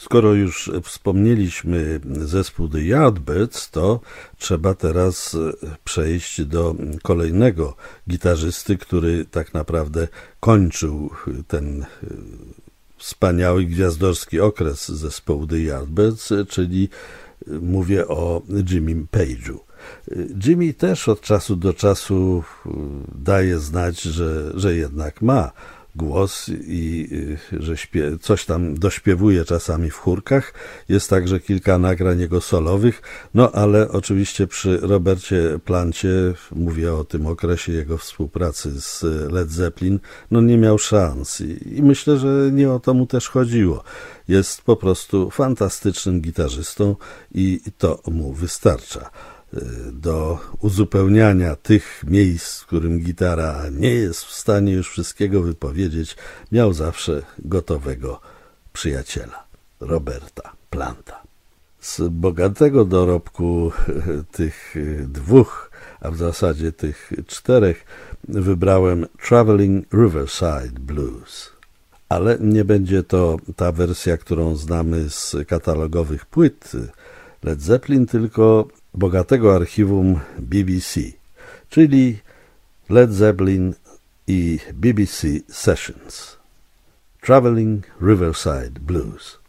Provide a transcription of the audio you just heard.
Skoro już wspomnieliśmy zespół The Yardbirds, to trzeba teraz przejść do kolejnego gitarzysty, który tak naprawdę kończył ten wspaniały gwiazdorski okres zespołu The Yardbirds, czyli mówię o Jimmym Page'u. Jimmy też od czasu do czasu daje znać, że jednak ma głos i że coś tam dośpiewuje czasami w chórkach. Jest także kilka nagrań jego solowych, no ale oczywiście przy Robercie Plancie, mówię o tym okresie jego współpracy z Led Zeppelin, no nie miał szans i myślę, że nie o to mu też chodziło. Jest po prostu fantastycznym gitarzystą i to mu wystarcza. Do uzupełniania tych miejsc, w którym gitara nie jest w stanie już wszystkiego wypowiedzieć, miał zawsze gotowego przyjaciela, Roberta Planta. Z bogatego dorobku tych dwóch, a w zasadzie tych czterech, wybrałem Traveling Riverside Blues. Ale nie będzie to ta wersja, którą znamy z katalogowych płyt Led Zeppelin, tylko bogatego archiwum BBC, czyli Led Zeppelin i BBC Sessions. Traveling Riverside Blues.